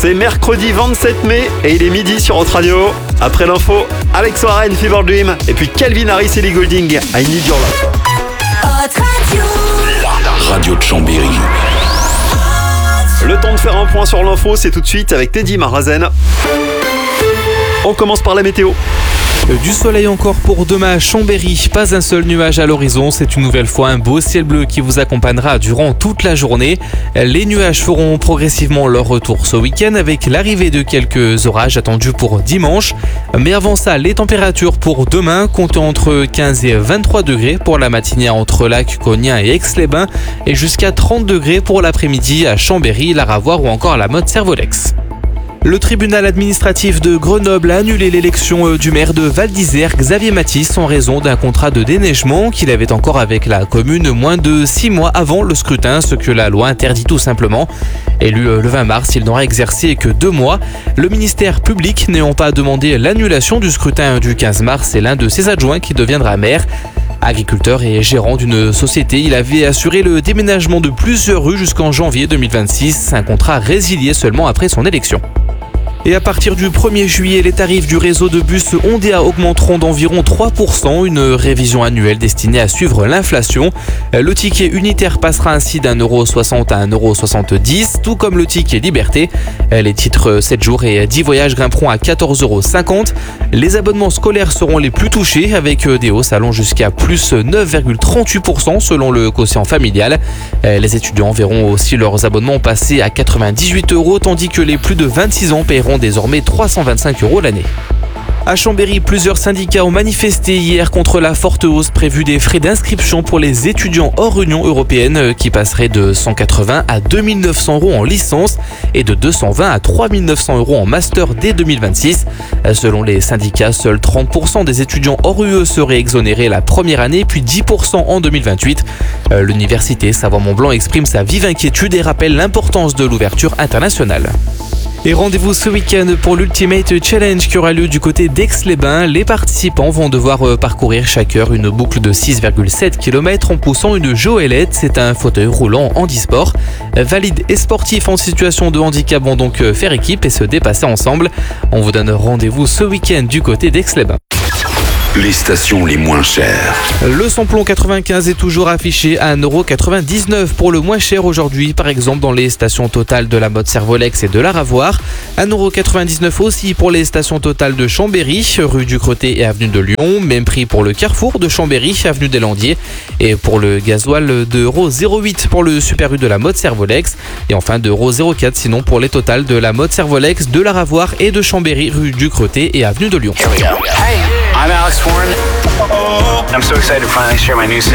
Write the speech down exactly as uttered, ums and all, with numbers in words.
C'est mercredi vingt-sept mai et il est midi sur Hot Radio. Après l'info, Alex Warren, Fever Dream et puis Calvin Harris et Ellie Goulding, I Need Your Love. Hot Radio. La radio de Chambéry. Le temps de faire un point sur l'info, c'est tout de suite avec Teddy Marazen. On commence par la météo. Du soleil encore pour demain à Chambéry, pas un seul nuage à l'horizon, c'est une nouvelle fois un beau ciel bleu qui vous accompagnera durant toute la journée. Les nuages feront progressivement leur retour ce week-end avec l'arrivée de quelques orages attendus pour dimanche. Mais avant ça, les températures pour demain comptent entre quinze et vingt-trois degrés pour la matinée à Entrelacs, Cognin et Aix-les-Bains et jusqu'à trente degrés pour l'après-midi à Chambéry, Laravoir ou encore la Motte-Servolex. Le tribunal administratif de Grenoble a annulé l'élection du maire de Val d'Isère, Xavier Mathis, en raison d'un contrat de déneigement qu'il avait encore avec la commune moins de six mois avant le scrutin, ce que la loi interdit tout simplement. Élu le vingt mars, il n'aura exercé que deux mois. Le ministère public n'ayant pas demandé l'annulation du scrutin du quinze mars, c'est l'un de ses adjoints qui deviendra maire. Agriculteur et gérant d'une société, il avait assuré le déménagement de plusieurs rues jusqu'en janvier deux mille vingt-six, un contrat résilié seulement après son élection. Et à partir du premier juillet, les tarifs du réseau de bus Ondéa augmenteront d'environ trois pour cent, une révision annuelle destinée à suivre l'inflation. Le ticket unitaire passera ainsi d'un euro soixante à un euro soixante-dix, tout comme le ticket liberté. Les titres sept jours et dix voyages grimperont à quatorze euros cinquante. Les abonnements scolaires seront les plus touchés avec des hausses allant jusqu'à plus neuf virgule trente-huit pour cent selon le quotient familial. Les étudiants verront aussi leurs abonnements passer à quatre-vingt-dix-huit euros, tandis que les plus de vingt-six ans paieront désormais trois cent vingt-cinq euros l'année. À Chambéry, plusieurs syndicats ont manifesté hier contre la forte hausse prévue des frais d'inscription pour les étudiants hors Union européenne qui passeraient de cent quatre-vingts à deux mille neuf cents euros en licence et de deux cent vingt à trois mille neuf cents euros en master dès deux mille vingt-six. Selon les syndicats, seuls trente pour cent des étudiants hors U E seraient exonérés la première année, puis dix pour cent en deux mille vingt-huit. L'université Savoie-Mont-Blanc exprime sa vive inquiétude et rappelle l'importance de l'ouverture internationale. Et rendez-vous ce week-end pour l'Ultimate Challenge qui aura lieu du côté d'Aix-les-Bains. Les participants vont devoir parcourir chaque heure une boucle de six virgule sept kilomètres en poussant une Joëlette. C'est un fauteuil roulant handisport. Valides et sportifs en situation de handicap vont donc faire équipe et se dépasser ensemble. On vous donne rendez-vous ce week-end du côté d'Aix-les-Bains. Les stations les moins chères. Le samplon quatre-vingt-quinze est toujours affiché à un euro quatre-vingt-dix-neuf pour le moins cher aujourd'hui, par exemple dans les stations Total de la Motte-Servolex et de Laravoir. un euro quatre-vingt-dix-neuf aussi pour les stations Total de Chambéry, rue du Crotté et avenue de Lyon. Même prix pour le Carrefour de Chambéry, avenue des Landiers. Et pour le gasoil, de zéro virgule zéro huit pour le Super U de la Motte-Servolex. Et enfin de zéro virgule zéro quatre sinon pour les Total de la Motte-Servolex, de Laravoir et de Chambéry, rue du Crotté et avenue de Lyon. I'm Alex Warren. I'm so excited to finally share my news.